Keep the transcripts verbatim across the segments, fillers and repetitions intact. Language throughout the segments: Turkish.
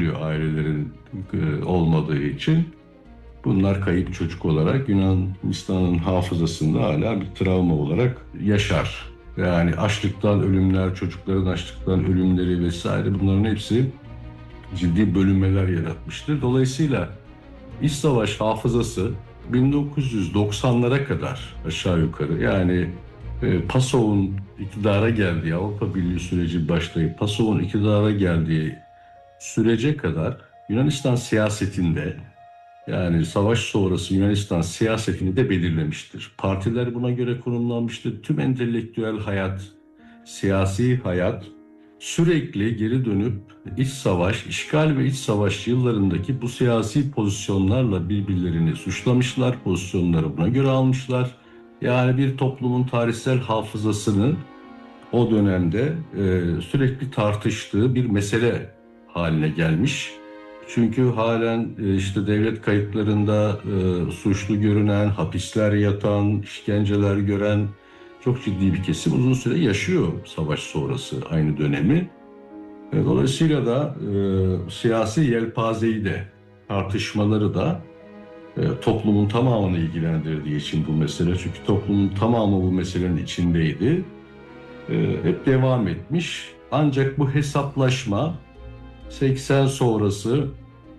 kalıyor ailelerin e, olmadığı için. Bunlar kayıp çocuk olarak Yunanistan'ın hafızasında hala bir travma olarak yaşar. Yani açlıktan ölümler, çocukların açlıktan ölümleri vesaire, bunların hepsi ciddi bölünmeler yaratmıştır. Dolayısıyla İç Savaş hafızası bin dokuz yüz doksanlara kadar aşağı yukarı, yani e, PASOK'un iktidara geldiği, Avrupa Birliği süreci başlayıp PASOK'un iktidara geldiği sürece kadar Yunanistan siyasetinde, yani savaş sonrası Yunanistan siyasetini de belirlemiştir. Partiler buna göre konumlanmıştır. Tüm entelektüel hayat, siyasi hayat sürekli geri dönüp iç savaş, işgal ve iç savaş yıllarındaki bu siyasi pozisyonlarla birbirlerini suçlamışlar, pozisyonları buna göre almışlar. Yani bir toplumun tarihsel hafızasını o dönemde e, sürekli tartıştığı bir mesele haline gelmiş. Çünkü halen e, işte devlet kayıtlarında e, suçlu görünen, hapisler yatan, işkenceler gören çok ciddi bir kesim uzun süre yaşıyor savaş sonrası aynı dönemi. E, dolayısıyla da e, siyasi yelpazeyi de, tartışmaları da e, toplumun tamamını ilgilendirdiği için bu mesele. Çünkü toplumun tamamı bu meselenin içindeydi. E, hep devam etmiş. Ancak bu hesaplaşma seksen sonrası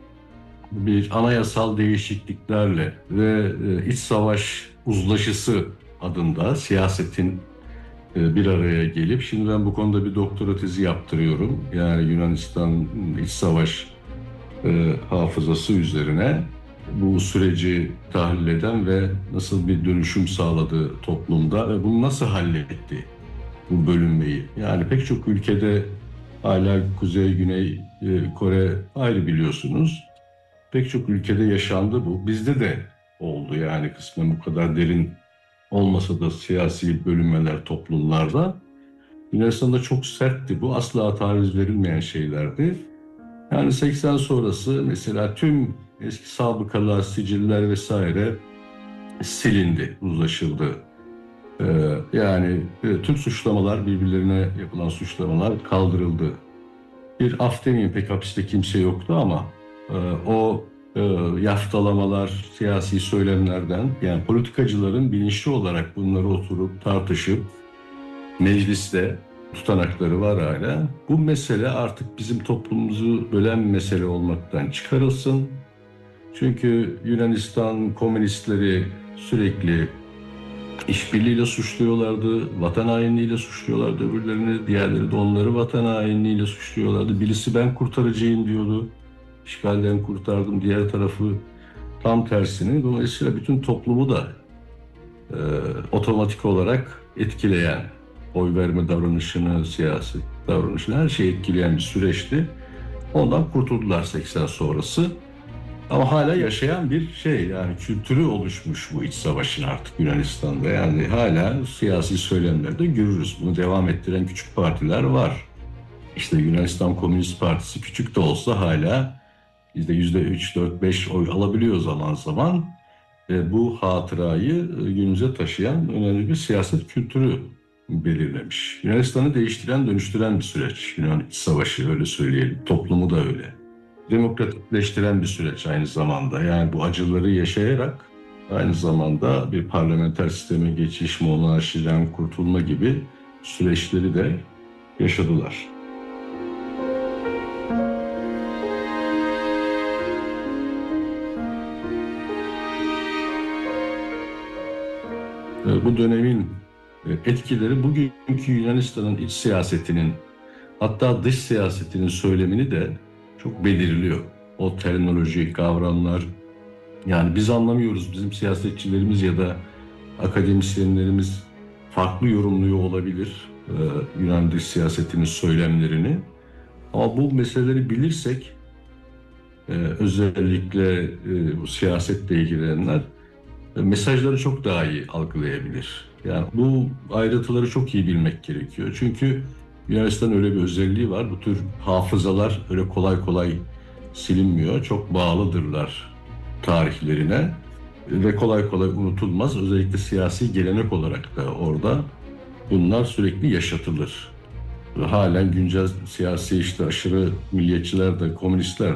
bir anayasal değişikliklerle ve e, iç savaş uzlaşısı adında siyasetin e, bir araya gelip, şimdi ben bu konuda bir doktora tezi yaptırıyorum. Yani Yunanistan iç savaş e, hafızası üzerine bu süreci tahlil eden ve nasıl bir dönüşüm sağladı toplumda ve bunu nasıl halletti, bu bölünmeyi. Yani pek çok ülkede hala Kuzey, Güney, e, Kore ayrı, biliyorsunuz. Pek çok ülkede yaşandı bu. Bizde de oldu, yani kısmen bu kadar derin olmasa da siyasi bölünmeler toplumlarda. Yunanistan'da çok sertti bu. Asla taviz verilmeyen şeylerdi. Yani seksen sonrası mesela tüm eski sabıkalar, siciller vesaire silindi, uzlaşıldı. Ee, yani e, tüm suçlamalar, birbirlerine yapılan suçlamalar kaldırıldı. Bir af demeyeyim, pek hapiste kimse yoktu ama e, o e, yaftalamalar, siyasi söylemlerden, yani politikacıların bilinçli olarak bunları oturup tartışıp mecliste tutanakları var hala. Bu mesele artık bizim toplumumuzu bölen mesele olmaktan çıkarılsın. Çünkü Yunanistan komünistleri sürekli işbirliğiyle suçluyorlardı, vatan hainliğiyle suçluyorlardı öbürlerini, diğerleri de onları vatan hainliğiyle suçluyorlardı. Birisi ben kurtarıcıyım diyordu, işgalden kurtardım, diğer tarafı tam tersini. Dolayısıyla bütün toplumu da e, otomatik olarak etkileyen, oy verme davranışını, siyasi davranışını, her şeyi etkileyen bir süreçti. Ondan kurtuldular seksen sonrası. Ama hala yaşayan bir şey, yani kültürü oluşmuş bu iç savaşın artık Yunanistan'da. Yani hala siyasi söylemlerde görürüz. Bunu devam ettiren küçük partiler var. İşte Yunanistan Komünist Partisi küçük de olsa hala işte yüzde üç, dört, beş oy alabiliyor zaman zaman. Ve bu hatırayı e, günümüze taşıyan önemli bir siyaset kültürü belirlemiş. Yunanistan'ı değiştiren, dönüştüren bir süreç. Yunan İç Savaşı, öyle söyleyelim. Toplumu da öyle. Demokratikleştiren bir süreç aynı zamanda. Yani bu acıları yaşayarak aynı zamanda bir parlamenter sisteme geçiş, monarşiden kurtulma gibi süreçleri de yaşadılar. Bu dönemin etkileri bugünkü Yunanistan'ın iç siyasetinin, hatta dış siyasetinin söylemini de çok belirliyor. O terminoloji, kavramlar, yani biz anlamıyoruz, bizim siyasetçilerimiz ya da akademisyenlerimiz farklı yorumluyor olabilir e, Yunan dış siyasetinin söylemlerini. Ama bu meseleleri bilirsek, e, özellikle e, bu siyasetle ilgilenenler e, mesajları çok daha iyi algılayabilir. Yani bu ayrıntıları çok iyi bilmek gerekiyor. Çünkü Yunanistan öyle bir özelliği var. Bu tür hafızalar öyle kolay kolay silinmiyor. Çok bağlıdırlar tarihlerine ve kolay kolay unutulmaz. Özellikle siyasi gelenek olarak da orada bunlar sürekli yaşatılır. Ve halen güncel siyasi, işte aşırı milliyetçiler de, komünistler